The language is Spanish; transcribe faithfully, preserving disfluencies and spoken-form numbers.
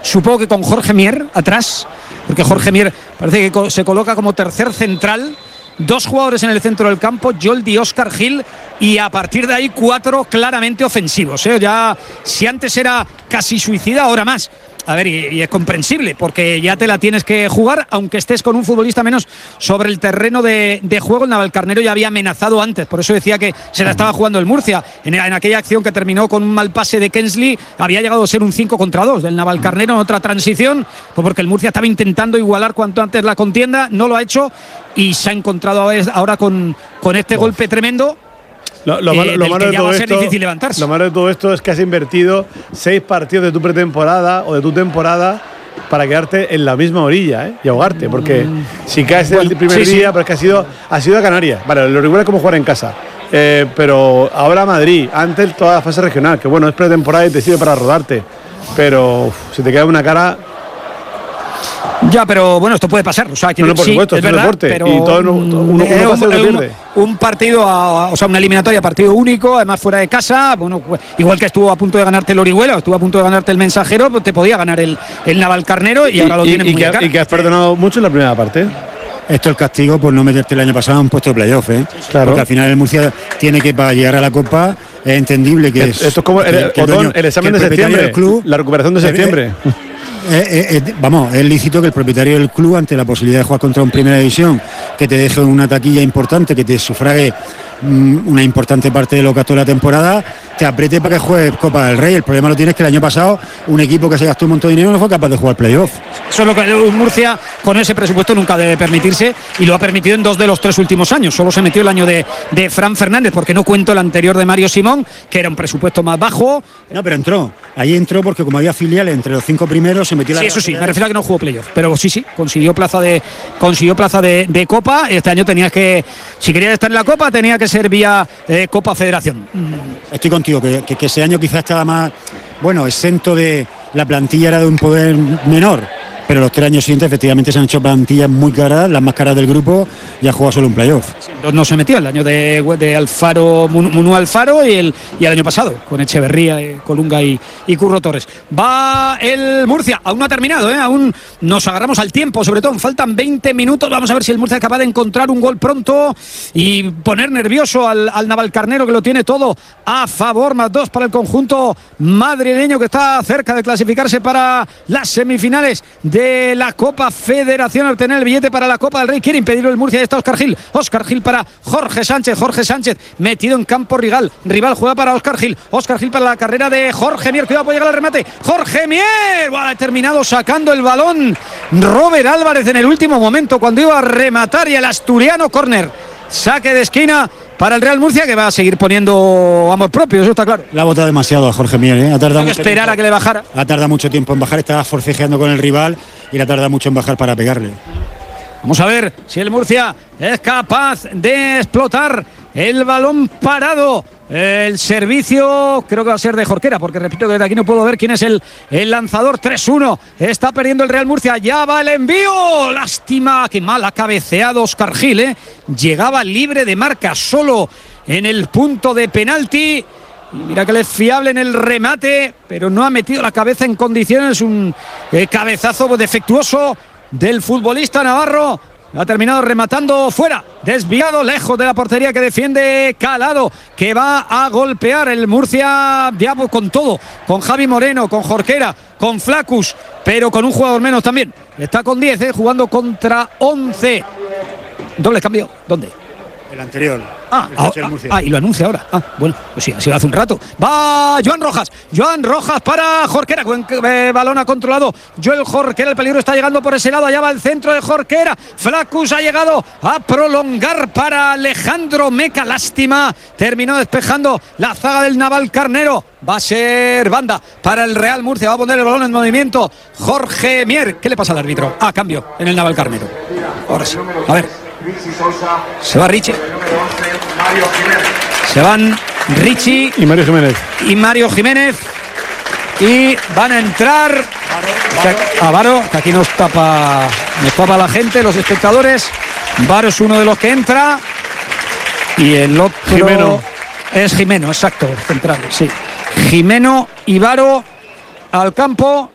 supongo que con Jorge Mier atrás, porque Jorge Mier parece que se coloca como tercer central. Dos jugadores en el centro del campo, Yoldi, Óscar Gil, y a partir de ahí cuatro claramente ofensivos, ¿eh? Ya, si antes era casi suicida, ahora más. A ver, y, y es comprensible, porque ya te la tienes que jugar, aunque estés con un futbolista menos sobre el terreno de, de juego. El Navalcarnero ya había amenazado antes, por eso decía que se la estaba jugando el Murcia. En, en aquella acción que terminó con un mal pase de Kensley, había llegado a ser un cinco contra dos del Navalcarnero en otra transición, pues porque el Murcia estaba intentando igualar cuanto antes la contienda, no lo ha hecho y se ha encontrado ahora con, con este golpe tremendo. Lo, lo, malo, eh, lo, malo de todo esto, lo malo de todo esto es que has invertido seis partidos de tu pretemporada o de tu temporada para quedarte en la misma orilla, ¿eh? Y ahogarte, porque mm. si caes bueno, el primer sí, día, sí. Pero es que ha sido, ha sido a Canarias. Vale, lo regular es como jugar en casa. Eh, pero ahora Madrid, antes toda la fase regional, que bueno, es pretemporada y te sirve para rodarte. Pero uf, si te queda una cara. Ya, pero bueno, esto puede pasar. O sea, que no, no, por sí, supuesto, es verdad, deporte. Pero y todo uno, uno, uno eh, pasa un, y lo un, pierde. un partido, a, o sea, una eliminatoria, partido único, además fuera de casa. Bueno, igual que estuvo a punto de ganarte el Orihuela, estuvo a punto de ganarte el Mensajero, pues te podía ganar el, el Navalcarnero y, y ahora lo y, tienes y muy que, cara. Y que has perdonado mucho en la primera parte. Esto es el castigo por no meterte el año pasado en puesto de playoff, ¿eh? Claro. Porque al final el Murcia tiene que, para llegar a la Copa, es entendible que Esto es como el, que, el, Otón, el examen el de septiembre, club, la recuperación de septiembre. Eh, eh, eh, eh, vamos, es lícito que el propietario del club, ante la posibilidad de jugar contra un primera división, que te deje una taquilla importante, que te sufrague mmm, una importante parte de lo que gastó la temporada, te apriete para que juegues Copa del Rey. El problema lo tienes que el año pasado un equipo que se gastó un montón de dinero no fue capaz de jugar playoff. Eso es lo que Murcia con ese presupuesto nunca debe permitirse, y lo ha permitido en dos de los tres últimos años. Solo se metió el año de, de Fran Fernández, porque no cuento el anterior de Mario Simón, que era un presupuesto más bajo. No, pero entró. Ahí entró porque como había filiales entre los cinco primeros, se metió la. Sí, eso sí, me refiero a que no jugó playoff. Pero sí, sí, consiguió plaza de consiguió plaza de, de Copa. Este año tenías que, si querías estar en la Copa, tenía que ser vía eh, Copa Federación. Estoy contigo, que, que, que ese año quizás estaba más, bueno, exento de la plantilla, era de un poder menor. Pero los tres años siguientes efectivamente se han hecho plantillas muy caras, las más caras del grupo, y ha jugado solo un playoff. No se metió el año de, de Alfaro, Munu Alfaro, y el, y el año pasado, con Echeverría, eh, Colunga y, y Curro Torres. Va el Murcia, aún no ha terminado, ¿eh? Aún nos agarramos al tiempo, sobre todo, faltan veinte minutos, vamos a ver si el Murcia es capaz de encontrar un gol pronto y poner nervioso al, al Navalcarnero, que lo tiene todo a favor, más dos para el conjunto madrileño, que está cerca de clasificarse para las semifinales de la Copa Federación, al tener el billete para la Copa del Rey. Quiere impedirlo el Murcia, y está Óscar Gil. Óscar Gil para Jorge Sánchez. Jorge Sánchez metido en campo rival. Rival juega para Óscar Gil. Óscar Gil para la carrera de Jorge Mier. Cuidado, puede llegar al remate. Jorge Mier. Bueno, ha terminado sacando el balón Robert Álvarez en el último momento, cuando iba a rematar, y el asturiano córner. Saque de esquina para el Real Murcia, que va a seguir poniendo amor propio, eso está claro. La ha botado demasiado a Jorge Mier, ¿eh? Ha tardado Hay que esperar tiempo, a que le bajara. Ha tardado mucho tiempo en bajar, estaba forcejeando con el rival y le ha tardado mucho en bajar para pegarle. Vamos a ver si el Murcia es capaz de explotar el balón parado. El servicio creo que va a ser de Jorquera, porque repito que desde aquí no puedo ver quién es el, el lanzador. Tres uno, está perdiendo el Real Murcia, ya va el envío. Lástima, que mal ha cabeceado Óscar Gil, ¿eh? Llegaba libre de marca, solo en el punto de penalti. Y mira que él es fiable en el remate, pero no ha metido la cabeza en condiciones. Un eh, cabezazo defectuoso del futbolista navarro. Ha terminado rematando fuera, desviado, lejos de la portería que defiende Calado, que va a golpear el Murcia Diabo con todo, con Javi Moreno, con Jorquera, con Flacus, pero con un jugador menos también. Está con diez, ¿eh? Jugando contra once. Doble cambio, ¿dónde? El anterior. Ah, ah, ah, y lo anuncia ahora. Ah, bueno, pues sí, ha sido hace un rato. Va Joan Rojas. Joan Rojas para Jorquera. Buen eh, balón ha controlado Joel Jorquera. El peligro está llegando por ese lado. Allá va el centro de Jorquera. Flacus ha llegado a prolongar para Alejandro Meca. Lástima. Terminó despejando la zaga del Navalcarnero. Va a ser banda para el Real Murcia. Va a poner el balón en movimiento Jorge Mier. ¿Qué le pasa al árbitro? Ah, cambio en el Navalcarnero. Ahora sí. A ver. Se va Richie. Se van Richie y Mario Jiménez. Y Mario Jiménez. Y van a entrar a Varo, que aquí nos tapa, nos tapa la gente, los espectadores. Varo es uno de los que entra. Y el otro Jimeno. Es Jimeno, exacto, central, sí. Jimeno y Varo al campo.